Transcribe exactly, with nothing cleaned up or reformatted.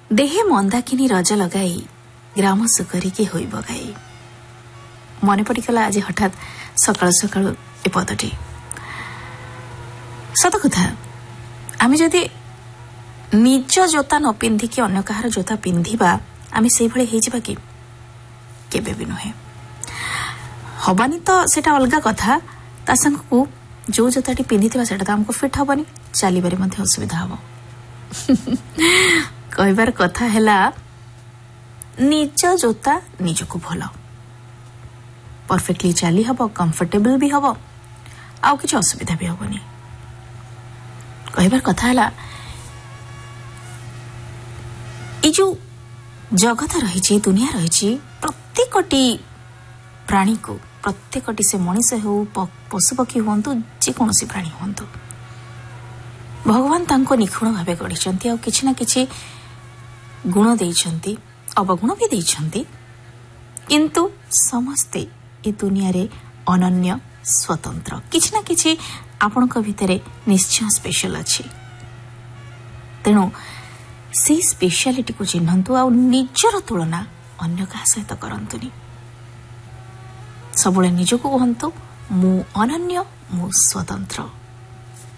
देहे मंदाकिनी रज लगाई ग्राम सुकरिकी होई बगाई। मन पड़गला आज हठात सकाल सकाल ए पदटी। सत कथा आमे जदि निज जोता न पिंधिकी अन्य कहार जोता पिंधिबा आमे सेहि भଳି हेजिबा कि केबे भी नुहे। हबानी तो सेटा अलगा कथा, ता संगकू जो जोताटी पिंधिथिबा सेटा तो हमको फिट हबानी, चलीबारे मध्ये असुविधा हबो। कहबार कथा हैला निज जोता निजको भलो, परफेक्टली चली हबो, कंफर्टेबल भी हबो, आउ किछ असुविधा भी हबोनी। कहबार कथा हैला ए जो जगत रही दुनिया रही प्रत्येकटी प्राणी को प्रत्येकटी से मनीष हो पशुपक्षी हूँ जेकोसी प्राणी हूँ भगवान तांको निखुण भाव गढ़ी आ किछि ना किछि गुण देइछंती अवगुण भी देइछंती, किंतु समस्ते ए दुनिया रे अनन्य स्वतंत्र किछि ना किछि आपणक भितरे निश्चय स्पेशल अछि। तेणु से स्पेशलिटी को चिन्हतु आ निजर तुलना अन्य क्या सहित करंतुनी। सबुले निजको कहंतु मु अनन्य मु स्वतंत्र।